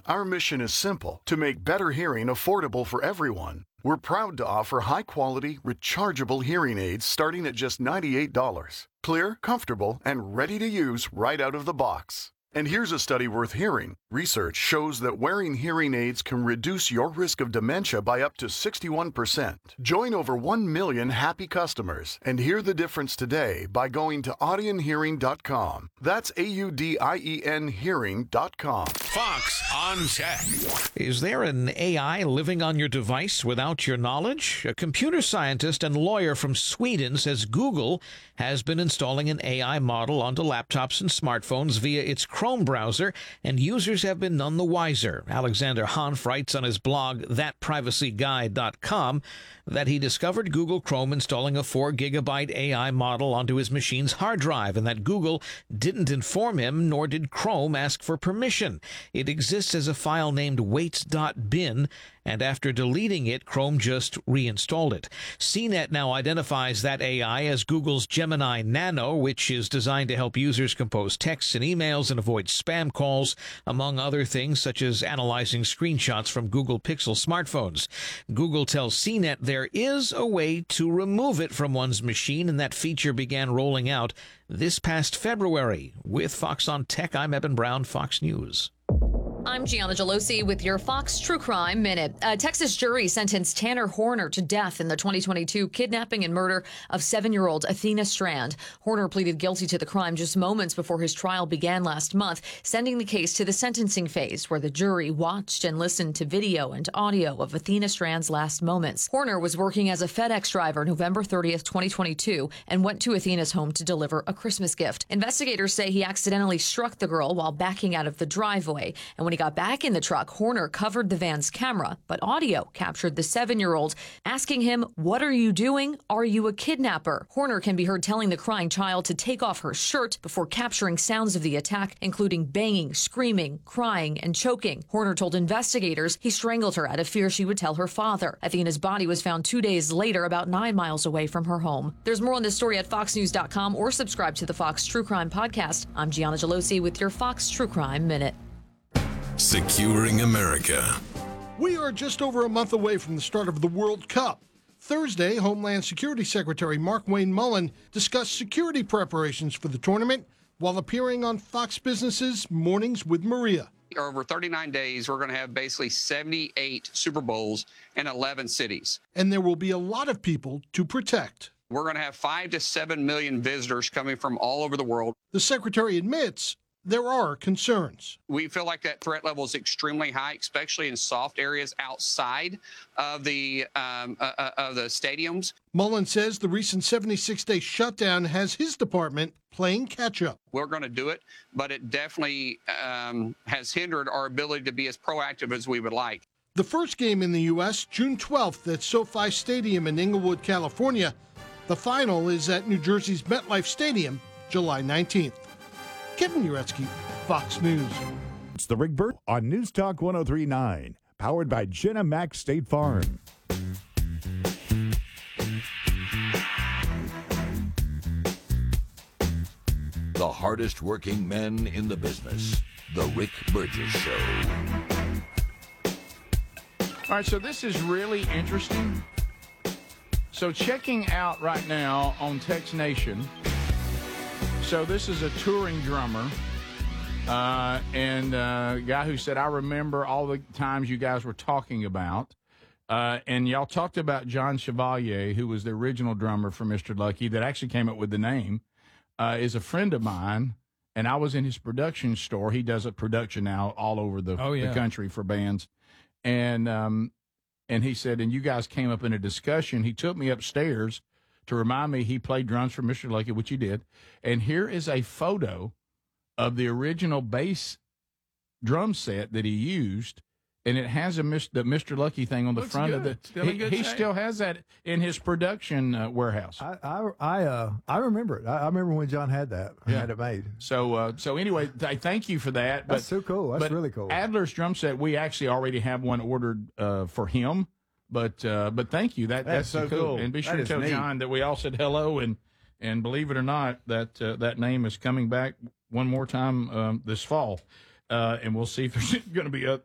Our mission is simple: to make better hearing affordable for everyone. We're proud to offer high-quality, rechargeable hearing aids starting at just $98. Clear, comfortable, and ready to use right out of the box. And here's a study worth hearing. Research shows that wearing hearing aids can reduce your risk of dementia by up to 61%. Join over 1 million happy customers and hear the difference today by going to audionhearing.com. That's AUDIEN hearing.com. Fox on Tech. Is there an AI living on your device without your knowledge? A computer scientist and lawyer from Sweden says Google has been installing an AI model onto laptops and smartphones via its Chrome browser, and users have been none the wiser. Alexander Hanf writes on his blog, thatprivacyguy.com, that he discovered Google Chrome installing a 4-gigabyte AI model onto his machine's hard drive, and that Google didn't inform him, nor did Chrome ask for permission. It exists as a file named weights.bin, and after deleting it, Chrome just reinstalled it. CNET now identifies that AI as Google's Gemini Nano, which is designed to help users compose texts and emails and avoid spam calls, among other things such as analyzing screenshots from Google Pixel smartphones. Google tells CNET there is a way to remove it from one's machine, and that feature began rolling out this past February. With Fox on Tech, I'm Eben Brown, Fox News. I'm Gianna Gelosi with your Fox True Crime Minute. A Texas jury sentenced Tanner Horner to death in the 2022 kidnapping and murder of 7-year-old Athena Strand. Horner pleaded guilty to the crime just moments before his trial began last month, sending the case to the sentencing phase, where the jury watched and listened to video and audio of Athena Strand's last moments. Horner was working as a FedEx driver November 30th, 2022, and went to Athena's home to deliver a Christmas gift. Investigators say he accidentally struck the girl while backing out of the driveway, and when he got back in the truck, Horner covered the van's camera, but audio captured the 7-year-old asking him, "What are you doing? Are you a kidnapper?" Horner can be heard telling the crying child to take off her shirt before capturing sounds of the attack, including banging, screaming, crying, and choking. Horner told investigators he strangled her out of fear she would tell her father. Athena's body was found 2 days later, about 9 miles away from her home. There's more on this story at foxnews.com or subscribe to the Fox True Crime Podcast. I'm Gianna Gelosi with your Fox True Crime Minute. Securing America. We are just over a month away from the start of the World Cup. Thursday, Homeland Security Secretary Markwayne Mullin discussed security preparations for the tournament while appearing on Fox Business's Mornings with Maria. Over 39 days, we're going to have basically 78 Super Bowls in 11 cities. And there will be a lot of people to protect. We're going to have 5 to 7 million visitors coming from all over the world. The secretary admits there are concerns. We feel like that threat level is extremely high, especially in soft areas outside of the stadiums. Mullin says the recent 76-day shutdown has his department playing catch-up. We're going to do it, but it definitely has hindered our ability to be as proactive as we would like. The first game in the U.S., June 12th at SoFi Stadium in Inglewood, California. The final is at New Jersey's MetLife Stadium, July 19th. Kevin Uretsky, Fox News. It's the Rick Burt on News Talk 103.9, powered by Jenna Max State Farm. The hardest working men in the business. The Rick Burgess Show. All right, so this is really interesting. So checking out right now on Tex Nation. So this is a touring drummer and a guy who said, I remember all the times you guys were talking about. And y'all talked about John Chevalier, who was the original drummer for Mr. Lucky, that actually came up with the name, is a friend of mine. And I was in his production store. He does a production now all over the country for bands. And he said, and you guys came up in a discussion. He took me upstairs to remind me he played drums for Mr. Lucky, which he did. And here is a photo of the original bass drum set that he used, and it has the Mr. Lucky thing on the front of it. He still has that in his production warehouse. I remember it. I remember when John had that, had it made. So anyway, thank you for that. That's so cool. That's really cool. Adler's drum set, we actually already have one ordered for him. But thank you. That's so cool. And be sure to tell John that we all said hello. And believe it or not, that name is coming back one more time this fall. And we'll see if there's going to be